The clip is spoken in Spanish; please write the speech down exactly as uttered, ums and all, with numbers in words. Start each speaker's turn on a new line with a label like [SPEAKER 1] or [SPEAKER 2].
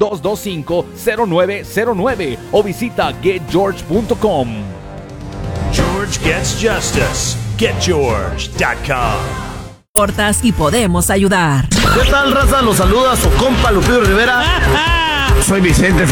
[SPEAKER 1] dos dos cinco, cero nueve cero nueve o visita get george punto com.
[SPEAKER 2] George Gets Justice. get george punto com.
[SPEAKER 3] Cortas y podemos ayudar.
[SPEAKER 4] ¿Qué tal, raza? Los saluda su compa Lupillo Rivera. Soy Vicente